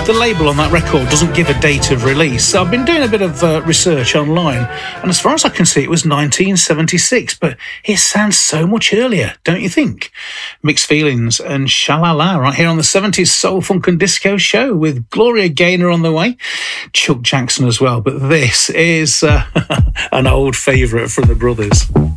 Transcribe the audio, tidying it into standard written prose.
The label on that record doesn't give a date of release, so I've been doing a bit of research online, and as far as I can see, it was 1976, but it sounds so much earlier, don't you think? Mixed Feelings and Sha-La-La right here on the 70s Soul, Funk and Disco show with Gloria Gaynor on the way, Chuck Jackson as well, but this is an old favourite from the Brothers.